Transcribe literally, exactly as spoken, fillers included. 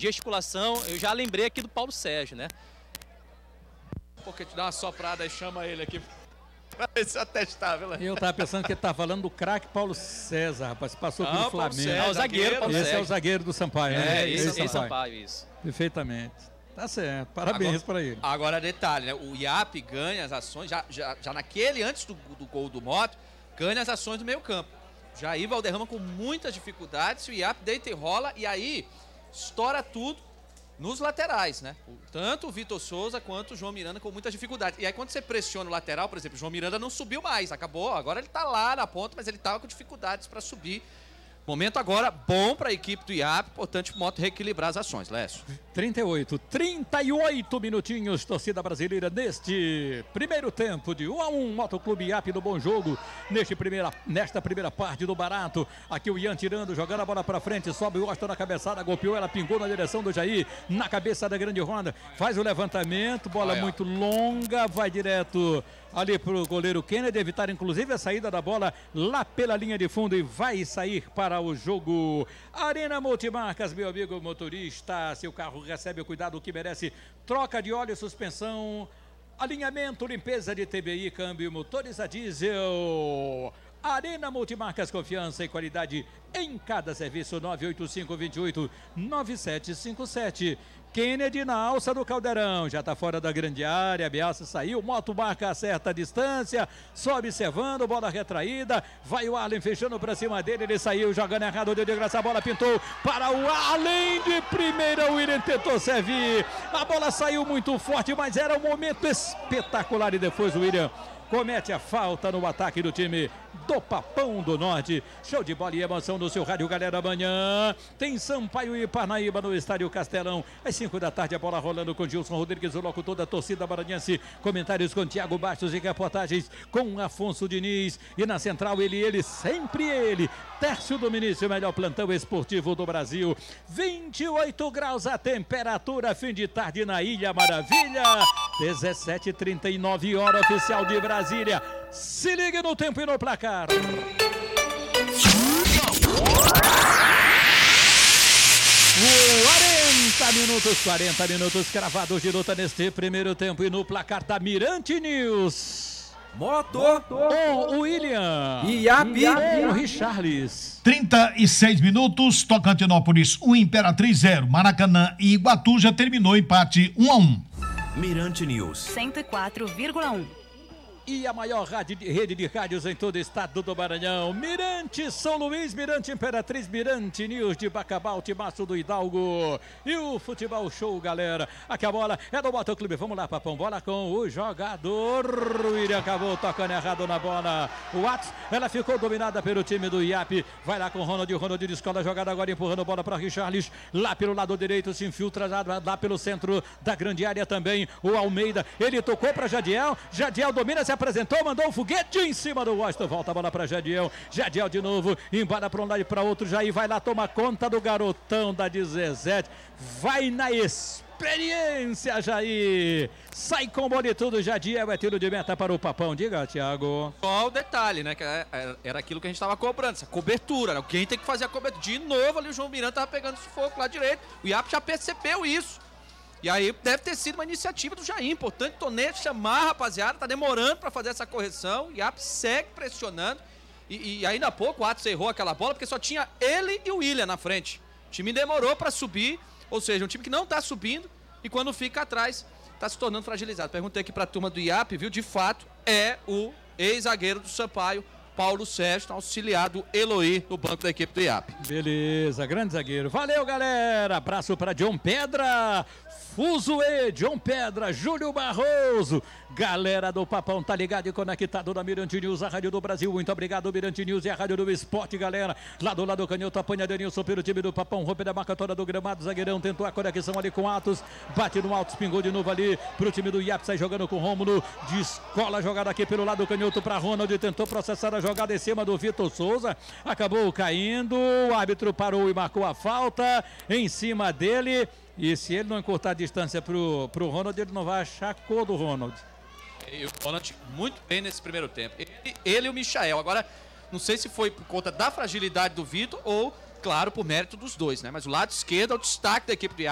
gesticulação, eu já lembrei aqui do Paulo Sérgio, né? Porque te dá uma soprada e chama ele aqui pra ver se atestar, viu? Eu tava pensando que ele tá falando do craque Paulo César, rapaz, passou Não, pelo Paulo Flamengo. César, É o zagueiro, Paulo Esse Sérgio. é o zagueiro do Sampaio, né? É, esse, Esse esse Sampaio, isso. Perfeitamente. Tá certo, parabéns para ele. Agora, detalhe, né? O I A P ganha as ações, já, já, já naquele, antes do, do gol do Moto, ganha as ações do meio campo. Jair Valderrama com muitas dificuldades, o I A P deita e rola, e aí estoura tudo nos laterais, né? Tanto o Vitor Souza quanto o João Miranda com muitas dificuldades. E aí quando você pressiona o lateral, por exemplo, o João Miranda não subiu mais, acabou, agora ele tá lá na ponta, mas ele tava com dificuldades para subir. Momento agora bom para a equipe do I A P, importante o Moto reequilibrar as ações, Lécio. trinta e oito, trinta e oito minutinhos, torcida brasileira, neste primeiro tempo de um a um, Motoclube I A P do Bom Jogo, neste primeira, nesta primeira parte do Barato. Aqui o Ian tirando, jogando a bola para frente, sobe o Washington na cabeçada, golpeou, ela pingou na direção do Jair, na cabeça da grande Honda, faz o levantamento, bola Olha. muito longa, vai direto ali pro goleiro Kennedy, evitar inclusive a saída da bola lá pela linha de fundo e vai sair para o jogo. Arena Multimarcas, meu amigo motorista, seu carro recebe o cuidado que merece, troca de óleo, suspensão, alinhamento, limpeza de T B I, câmbio, motores a diesel. Arena Multimarcas, confiança e qualidade em cada serviço. Nove oito cinco, dois oito, nove sete cinco sete. Kennedy na alça do Caldeirão, já está fora da grande área, Bielsa saiu, Moto marca a certa distância, só observando, bola retraída, vai o Arlen fechando para cima dele, ele saiu jogando errado, deu de graça, a bola pintou para o Arlen de primeira, o William tentou servir, a bola saiu muito forte, mas era um momento espetacular e depois o William comete a falta no ataque do time do Papão do Norte. Show de bola e emoção no seu rádio, galera. Amanhã tem Sampaio e Parnaíba no Estádio Castelão. Às cinco da tarde, a bola rolando com Gilson Rodrigues, o locutor da torcida maranhense. Comentários com Tiago Bastos e reportagens com Afonso Diniz. E na central, ele, ele, sempre ele. Tércio Dominício, melhor plantão esportivo do Brasil. vinte e oito graus a temperatura, fim de tarde na Ilha Maravilha. dezessete e trinta e nove, hora oficial de Brasília. Se ligue no tempo e no placar. quarenta minutos, quarenta minutos cravados de luta neste primeiro tempo e no placar da Mirante News. Moto, O William I A P, o Richarlis. trinta e seis minutos, Tocantinópolis um, Imperatriz zero. Maracanã e Iguatu já terminou empate um a um. Mirante News cento e quatro vírgula um. E a maior rádio de, rede de rádios em todo o estado do Maranhão. Mirante São Luís, Mirante Imperatriz, Mirante News de Bacabal, Timaço do Hidalgo. E o futebol show, galera. Aqui a bola é do Motoclube. Vamos lá, Papão. Bola com o jogador. O William acabou tocando errado na bola. O Watts, ela ficou dominada pelo time do I A P. Vai lá com o Ronald. O Ronald descola a jogada agora, empurrando a bola para Richarlis. Lá pelo lado direito, se infiltra lá pelo centro da grande área também. O Almeida, ele tocou para Jadiel. Jadiel domina, se apresentou, mandou um foguete em cima do Washington, volta a bola para Jadiel, Jadiel de novo, embala para um lado e para outro, Jair vai lá, toma conta do garotão da dezessete, vai na experiência, Jair, sai com bola e tudo, Jadiel é tiro de meta para o Papão, diga, Thiago. Só o detalhe, né, que era aquilo que a gente estava cobrando, essa cobertura, né? Alguém tem que fazer a cobertura, de novo ali o João Miranda estava pegando sufoco lá direito, o I A P já percebeu isso. E aí deve ter sido uma iniciativa do Jair, importante Tonete chamar a rapaziada, tá demorando para fazer essa correção, e a I A P segue pressionando, e, e ainda há pouco o Atos errou aquela bola, porque só tinha ele e o William na frente. O time demorou para subir, ou seja, um time que não tá subindo, e quando fica atrás, tá se tornando fragilizado. Perguntei aqui pra turma do I A P, viu, de fato, é o ex-zagueiro do Sampaio, Paulo Sérgio, tá auxiliado Eloy no banco da equipe do I A P. Beleza, grande zagueiro. Valeu, galera. Abraço para John Pedra, Fuzue, John Pedra, Júlio Barroso. Galera do Papão, tá ligado e conectado na Mirante News, a Rádio do Brasil. Muito obrigado, Mirante News e a Rádio do Esporte, galera. Lá do lado canhoto, apanha Denilson pelo time do Papão. Rompe da marca toda do gramado, zagueirão tentou a conexão ali com Atos. Bate no alto, espingou de novo ali pro time do I A P, sai jogando com o Rômulo. Descola a jogada aqui pelo lado canhoto para Ronald, tentou processar a jogada em cima do Vitor Souza, acabou caindo, o árbitro parou e marcou a falta em cima dele, e se ele não encurtar a distância pro, pro Ronald, ele não vai achar cor do Ronald. E o Ronald muito bem nesse primeiro tempo, ele, ele e o Michael. Agora, não sei se foi por conta da fragilidade do Vitor ou, claro, por mérito dos dois, né? Mas o lado esquerdo é o destaque da equipe do I A P.